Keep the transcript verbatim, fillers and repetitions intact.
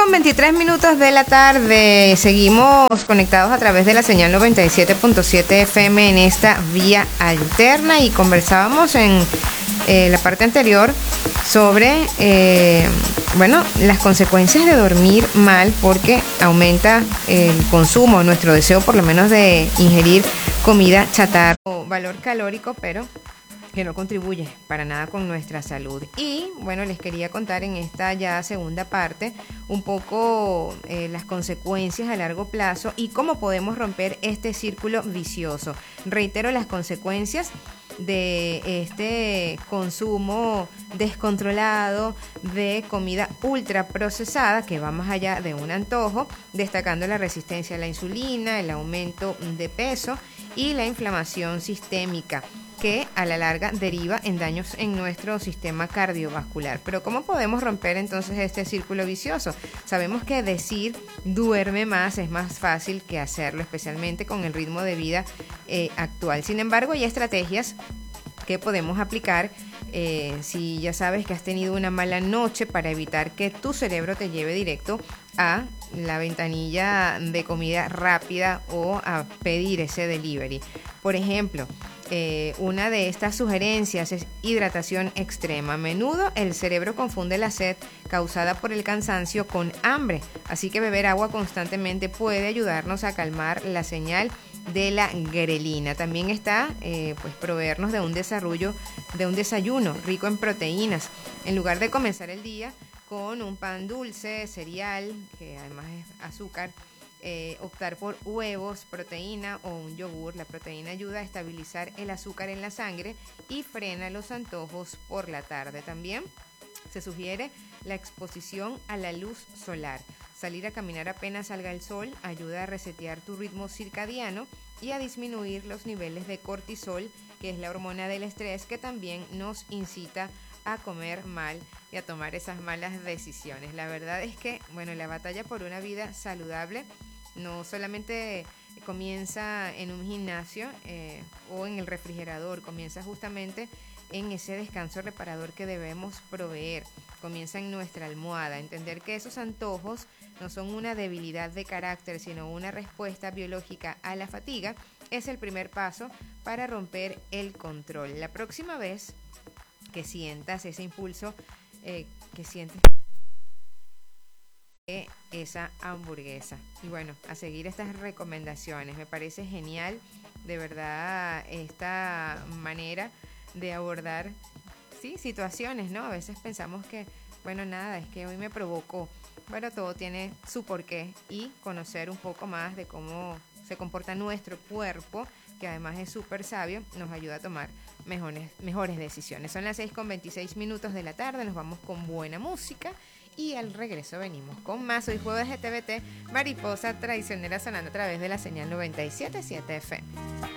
con veintitrés minutos de la tarde. Seguimos conectados a través de la señal noventa y siete punto siete F M en esta vía alterna y conversábamos en eh, la parte anterior sobre, eh, bueno, las consecuencias de dormir mal porque aumenta el consumo, nuestro deseo por lo menos de ingerir comida chatarra o valor calórico, pero que no contribuye para nada con nuestra salud. Y bueno, les quería contar en esta ya segunda parte un poco eh, las consecuencias a largo plazo y cómo podemos romper este círculo vicioso. Reitero las consecuencias de este consumo descontrolado de comida ultraprocesada que va más allá de un antojo, destacando la resistencia a la insulina, el aumento de peso y la inflamación sistémica, que a la larga deriva en daños en nuestro sistema cardiovascular. Pero ¿cómo podemos romper entonces este círculo vicioso? Sabemos que decir duerme más es más fácil que hacerlo, especialmente con el ritmo de vida eh, actual. Sin embargo, hay estrategias que podemos aplicar eh, si ya sabes que has tenido una mala noche para evitar que tu cerebro te lleve directo a la ventanilla de comida rápida o a pedir ese delivery. Por ejemplo, Eh, una de estas sugerencias es hidratación extrema. A menudo el cerebro confunde la sed causada por el cansancio con hambre, así que beber agua constantemente puede ayudarnos a calmar la señal de la grelina. También está eh, pues proveernos de un desarrollo, de un desayuno rico en proteínas. En lugar de comenzar el día con un pan dulce, cereal, que además es azúcar, Eh, optar por huevos, proteína o un yogur. La proteína ayuda a estabilizar el azúcar en la sangre y frena los antojos por la tarde. También se sugiere la exposición a la luz solar. Salir a caminar apenas salga el sol ayuda a resetear tu ritmo circadiano y a disminuir los niveles de cortisol, que es la hormona del estrés que también nos incita a comer mal y a tomar esas malas decisiones. La verdad es que, bueno, la batalla por una vida saludable no solamente comienza en un gimnasio eh, o en el refrigerador, comienza justamente en ese descanso reparador que debemos proveer. Comienza en nuestra almohada. Entender que esos antojos no son una debilidad de carácter, sino una respuesta biológica a la fatiga, es el primer paso para romper el control. La próxima vez que sientas ese impulso, eh, que sientes esa hamburguesa. Y bueno, a seguir estas recomendaciones. Me parece genial, de verdad, esta manera de abordar, sí, situaciones, ¿no? A veces pensamos que, bueno, nada, es que hoy me provocó. Bueno, todo tiene su porqué y conocer un poco más de cómo se comporta nuestro cuerpo, que además es súper sabio, nos ayuda a tomar mejores, mejores decisiones. Son las seis con veintiséis minutos de la tarde, nos vamos con buena música y al regreso venimos con más. Hoy jueves de T V T, Mariposa Traicionera sonando a través de la señal noventa y siete punto siete F M.